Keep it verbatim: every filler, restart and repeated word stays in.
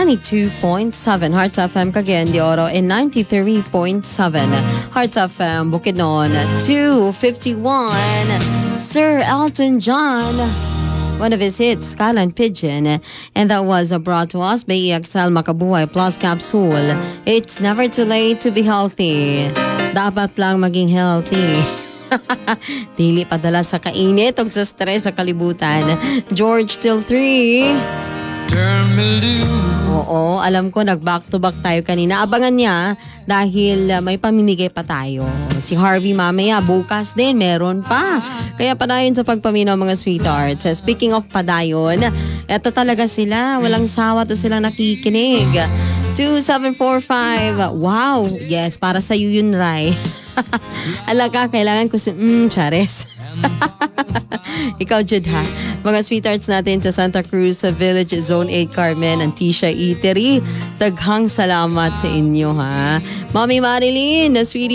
ninety-two point seven Hearts F M Cagayan de Oro and ninety-three point seven Hearts F M Bukidnon. two fifty-one Sir Elton John, one of his hits, Skyline Pigeon. And that was brought to us by E X L Makabuhay Plus Capsule. It's never too late to be healthy. Dapat lang maging healthy. Dili padala sa kainit o sa stress sa kalibutan. George till three. Oo, alam ko nag-back to back tayo kanina. Abangan niya dahil uh, may pamimigay pa tayo. Si Harvey mamaya, bukas din, meron pa. Kaya padayon sa pagpaminaw mga sweethearts. Uh, speaking of padayon, eto talaga sila. Walang sawa to silang nakikinig. two seven four five. Wow, yes, para sa iyo yun, Rai. Alaga, kailangan ko si... Mm, chares. Ikaw, Jude, ha? Mga sweethearts natin sa Santa Cruz, sa Village Zone eight, Carmen, Antisha Eatery. Taghang salamat sa inyo, ha? Mommy Marilyn, sweetie.